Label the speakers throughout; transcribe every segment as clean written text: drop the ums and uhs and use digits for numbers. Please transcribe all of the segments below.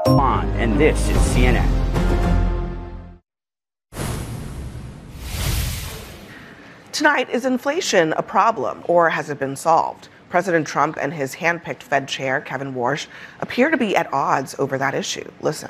Speaker 1: And this is CNN.
Speaker 2: Tonight, is inflation a problem, or has it been solved? President Trump and his handpicked Fed chair, Kevin Warsh, appear to be at odds over that issue. Listen.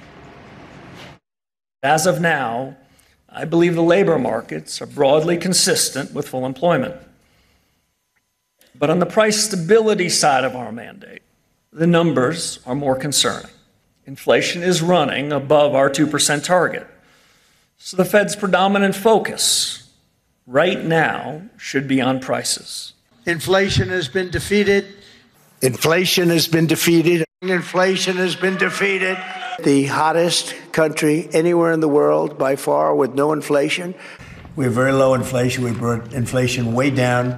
Speaker 3: As of now, I believe the labor markets are broadly consistent with full employment. But on the price stability side of our mandate, the numbers are more concerning. Inflation is running above our 2% target. So the Fed's predominant focus right now should be on prices.
Speaker 4: Inflation has been defeated.
Speaker 5: Inflation has been defeated. Inflation has been defeated. The hottest country anywhere in the world by far with no inflation.
Speaker 6: We have very low inflation. We brought inflation way down.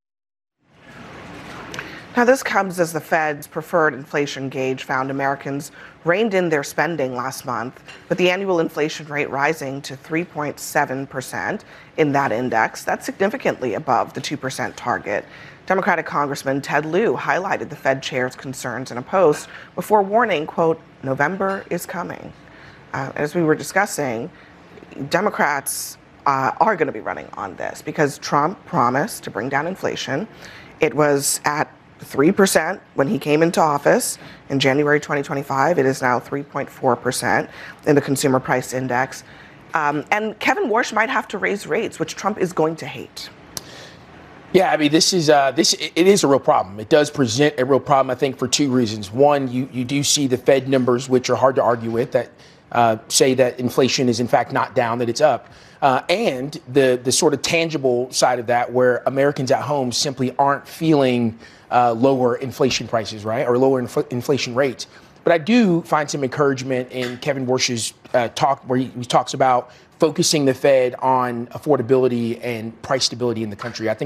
Speaker 2: Now, this comes as the Fed's preferred inflation gauge found Americans reined in their spending last month, with the annual inflation rate rising to 3.7% in that index. That's significantly above the 2% target. Democratic Congressman Ted Lieu highlighted the Fed chair's concerns in a post before warning, quote, November is coming. As we were discussing, Democrats are going to be running on this because Trump promised to bring down inflation. It was at 3% when he came into office in January 2025. It is now 3.4% in the Consumer Price Index. And Kevin Warsh might have to raise rates, which Trump is going to hate.
Speaker 7: Yeah, I mean, it is a real problem. It does present a real problem, I think, for two reasons. One, you do see the Fed numbers, which are hard to argue with, that say that inflation is in fact not down, that it's up. And the sort of tangible side of that, where Americans at home simply aren't feeling lower inflation prices, right, or lower inflation rates. But I do find some encouragement in Kevin Warsh's talk, where he talks about focusing the Fed on affordability and price stability in the country. I think